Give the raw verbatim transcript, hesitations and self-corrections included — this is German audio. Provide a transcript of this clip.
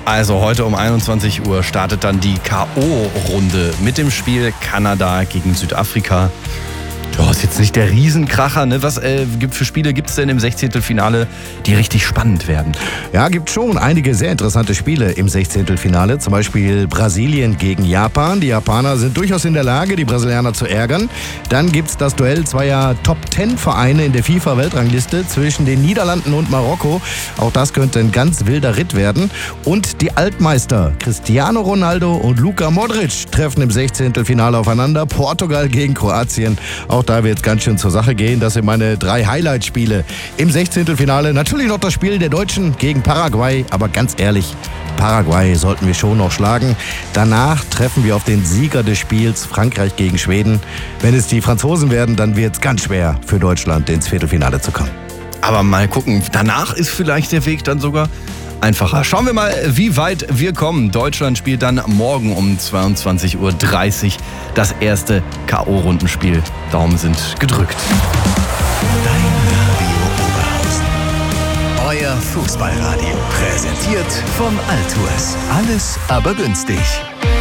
Also heute um einundzwanzig Uhr startet dann die K O-Runde mit dem Spiel Kanada gegen Südafrika. Ja, ist jetzt nicht der Riesenkracher, ne? Was äh, gibt für Spiele gibt es denn im Sechzehntelfinale, die richtig spannend werden? Ja, gibt schon einige sehr interessante Spiele im Sechzehntelfinale. Zum Beispiel Brasilien gegen Japan. Die Japaner sind durchaus in der Lage, die Brasilianer zu ärgern. Dann gibt es das Duell zweier Top-Zehn-Vereine in der FIFA-Weltrangliste zwischen den Niederlanden und Marokko. Auch das könnte ein ganz wilder Ritt werden. Und die Altmeister Cristiano Ronaldo und Luka Modric treffen im Sechzehntelfinale aufeinander. Portugal gegen Kroatien. Auch da wird es ganz schön zur Sache gehen. Das sind meine drei Highlight-Spiele im Sechzehntelfinale. Natürlich noch das Spiel der Deutschen gegen Paraguay. Aber ganz ehrlich, Paraguay sollten wir schon noch schlagen. Danach treffen wir auf den Sieger des Spiels Frankreich gegen Schweden. Wenn es die Franzosen werden, dann wird es ganz schwer für Deutschland ins Viertelfinale zu kommen. Aber mal gucken, danach ist vielleicht der Weg dann sogar einfacher. Schauen wir mal, wie weit wir kommen. Deutschland spielt dann morgen um zweiundzwanzig Uhr dreißig das erste K O-Rundenspiel. Daumen sind gedrückt. Dein Radio Oberhausen. Euer Fußballradio. Präsentiert von Altuas. Alles aber günstig.